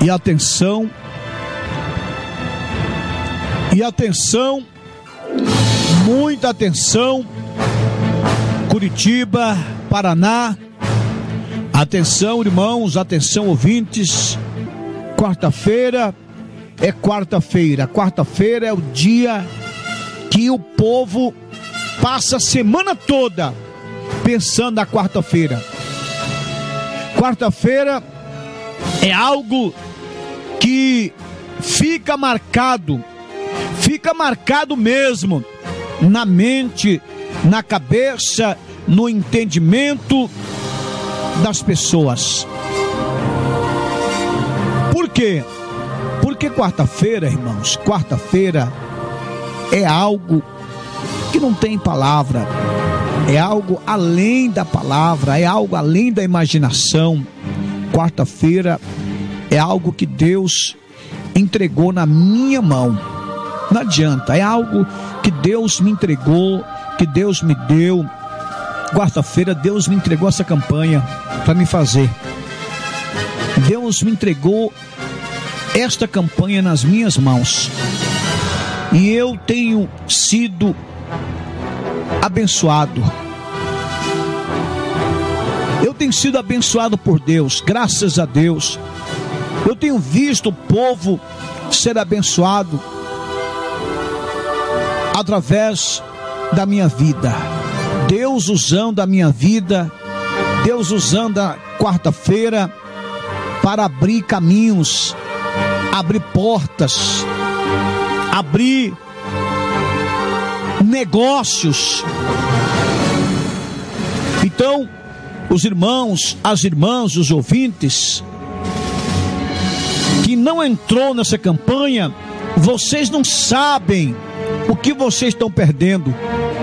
E atenção, muita atenção, Curitiba, Paraná, atenção irmãos, atenção ouvintes, quarta-feira é o dia que o povo passa a semana toda pensando na quarta-feira. Quarta-feira é algo que fica marcado mesmo na mente, na cabeça, no entendimento das pessoas. Por quê? Porque quarta-feira, irmãos, quarta-feira é algo que não tem palavra, é algo além da palavra, é algo além da imaginação. Quarta-feira é algo que Deus entregou na minha mão. Não adianta, é algo que Deus me entregou, que Deus me deu. Quarta-feira Deus me entregou essa campanha para me fazer. Deus me entregou esta campanha nas minhas mãos. E eu tenho sido abençoado. Eu tenho sido abençoado por Deus, graças a Deus. Eu tenho visto o povo ser abençoado através da minha vida. Deus usando a minha vida, Deus usando a quarta-feira para abrir caminhos, abrir portas, abrir negócios. Então, os irmãos, as irmãs, os ouvintes que não entrou nessa campanha, vocês não sabem o que vocês estão perdendo.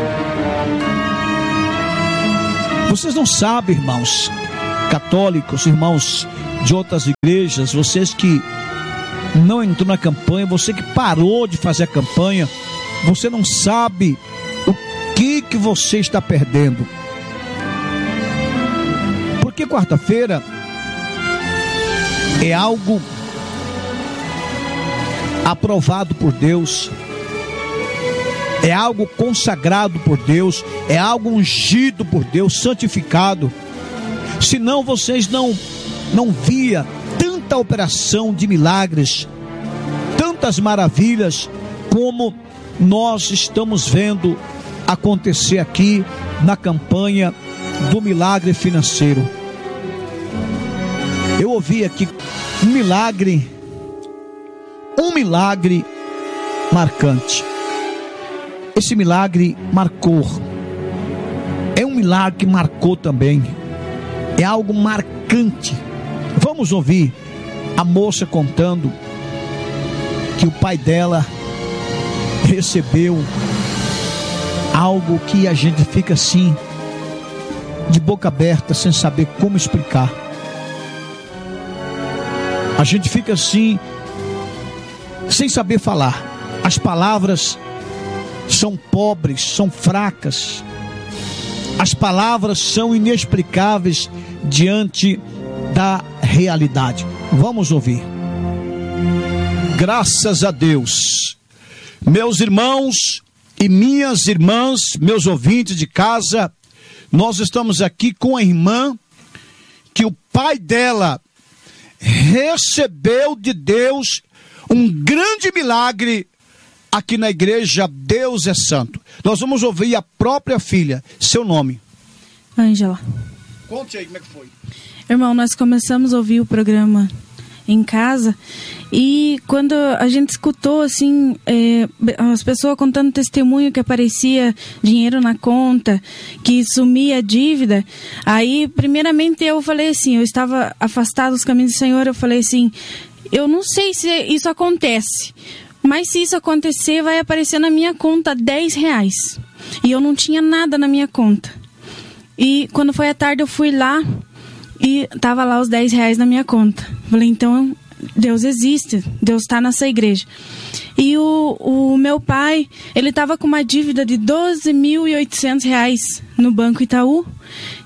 Vocês não sabem, irmãos católicos, irmãos de outras igrejas, vocês que não entrou na campanha, você que parou de fazer a campanha, você não sabe o que você está perdendo. Porque quarta-feira é algo aprovado por Deus, é algo consagrado por Deus, é algo ungido por Deus, santificado. Senão vocês não via tanta operação de milagres, tantas maravilhas como nós estamos vendo acontecer aqui na campanha do milagre financeiro. Eu ouvi aqui um milagre marcante. Esse milagre marcou. É um milagre que marcou também. É algo marcante. Vamos ouvir a moça contando que o pai dela recebeu algo que a gente fica assim, de boca aberta, sem saber como explicar. A gente fica assim, sem saber falar. As palavras são pobres, são fracas. As palavras são inexplicáveis diante da realidade. Vamos ouvir. Graças a Deus, meus irmãos e minhas irmãs, meus ouvintes de casa, nós estamos aqui com a irmã que o pai dela recebeu de Deus um grande milagre aqui na igreja Deus é Santo. Nós vamos ouvir a própria filha. Seu nome? Ângela. Conte aí como é que foi. Irmão, nós começamos a ouvir o programa em casa e quando a gente escutou assim, as pessoas contando testemunho que aparecia dinheiro na conta, que sumia a dívida, aí primeiramente eu falei assim, eu estava afastado dos caminhos do Senhor, eu falei assim, eu não sei se isso acontece, mas se isso acontecer vai aparecer na minha conta R$10 e eu não tinha nada na minha conta. E quando foi à tarde eu fui lá e tava lá os R$10 na minha conta. Falei, então Deus existe, Deus está nessa igreja. E o meu pai, ele tava com uma dívida de R$12.800 no Banco Itaú.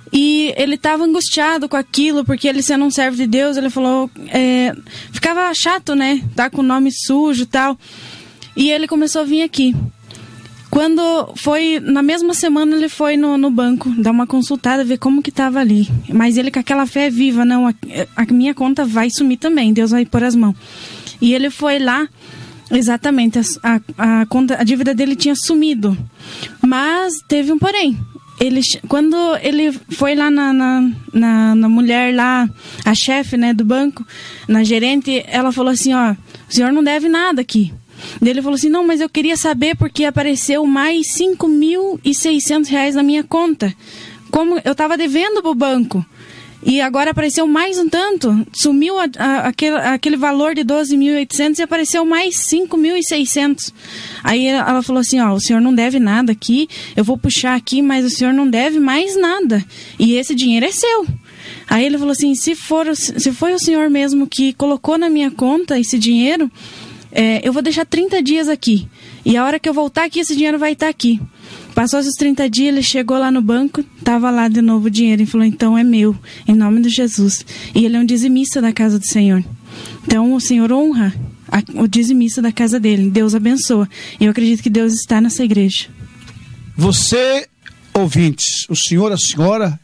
E ele estava angustiado com aquilo, porque ele sendo um servo de Deus, ele falou, ficava chato, né? Tá com o nome sujo e tal. E ele começou a vir aqui. Quando foi, na mesma semana, ele foi no banco, dar uma consultada, ver como que estava ali. Mas ele com aquela fé viva, não, a minha conta vai sumir também, Deus vai pôr as mãos. E ele foi lá, exatamente, a dívida dele tinha sumido. Mas teve um porém. Quando ele foi lá na mulher lá, a chefe, né, do banco, na gerente, ela falou assim, ó, o senhor não deve nada aqui. E ele falou assim, não, mas eu queria saber porque apareceu mais R$5.600 na minha conta. Como eu estava devendo pro banco. E agora apareceu mais um tanto, sumiu aquele valor de 12.800 e apareceu mais 5.600. Aí ela falou assim, ó, o senhor não deve nada aqui, eu vou puxar aqui, mas o senhor não deve mais nada. E esse dinheiro é seu. Aí ele falou assim, se foi o senhor mesmo que colocou na minha conta esse dinheiro, eu vou deixar 30 dias aqui. E a hora que eu voltar aqui, esse dinheiro vai estar aqui. Passou esses 30 dias, ele chegou lá no banco, estava lá de novo o dinheiro e falou, então é meu, em nome de Jesus. E ele é um dizimista da casa do Senhor. Então o Senhor honra o dizimista da casa dele. Deus abençoa. E eu acredito que Deus está nessa igreja. Você, ouvintes, o senhor, a senhora,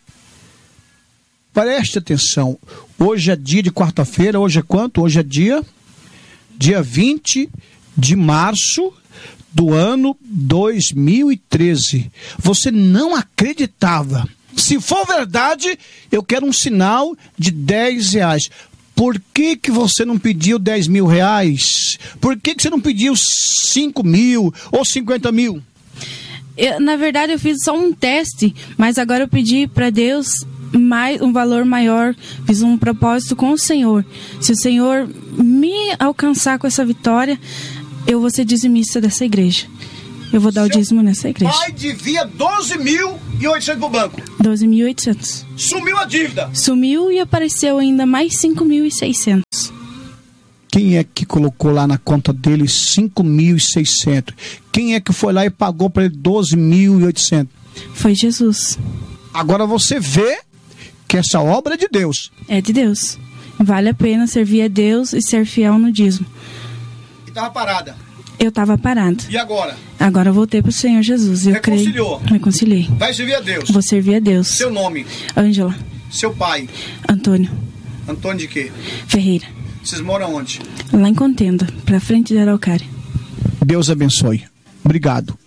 preste atenção. Hoje é dia de quarta-feira, hoje é quanto? Hoje é dia 20 de março do ano 2013. Você não acreditava. Se for verdade, eu quero um sinal de R$10. Por que você não pediu R$10.000? Por que você não pediu 5.000 ou 50.000? Na verdade, eu fiz só um teste, mas agora eu pedi para Deus um valor maior, fiz um propósito com o Senhor. Se o Senhor me alcançar com essa vitória, eu vou ser dizimista dessa igreja. Eu vou dar o dízimo nessa igreja. Pai devia 12.800 pro banco. 12.800. Sumiu a dívida. Sumiu e apareceu ainda mais 5.600. Quem é que colocou lá na conta dele 5.600? Quem é que foi lá e pagou para ele 12.800? Foi Jesus. Agora você vê que essa obra é de Deus. É de Deus. Vale a pena servir a Deus e ser fiel no dízimo. E estava parada. Eu estava parado. E agora? Agora eu voltei para o Senhor Jesus. Eu reconciliou? Creio. Reconciliei. Vai servir a Deus? Vou servir a Deus. Seu nome? Ângela. Seu pai? Antônio. Antônio de quê? Ferreira. Vocês moram onde? Lá em Contenda, para frente da Araucária. Deus abençoe. Obrigado.